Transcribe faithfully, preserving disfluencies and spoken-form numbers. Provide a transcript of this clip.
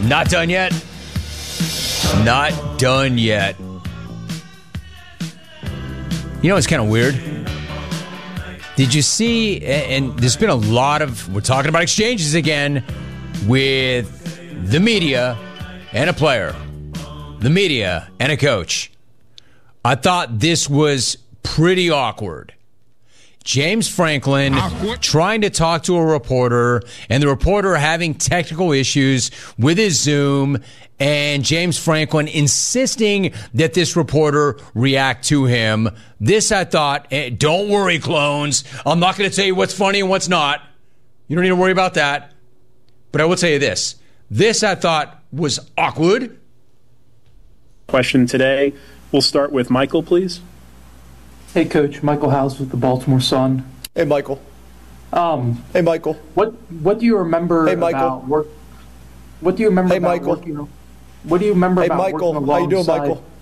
Not done yet. Not done yet. You know, it's kind of weird. Did you see, and there's been a lot of, we're talking about exchanges again with the media and a player, the media and a coach. I thought this was pretty awkward. James Franklin awkward. Trying to talk to a reporter, and the reporter having technical issues with his Zoom, and James Franklin insisting that this reporter react to him. This, I thought, eh, don't worry, clones. I'm not going to tell you what's funny and what's not. You don't need to worry about that. But I will tell you this. This, I thought, was awkward. Question today. We'll start with Michael, please. Hey, Coach. Michael House with the Baltimore Sun. Hey, Michael. Um, hey, Michael. What What do you remember hey, Michael. about work? What do you remember hey, about Michael. working? What do you remember hey, about Michael. working How you doing, alongside Michael?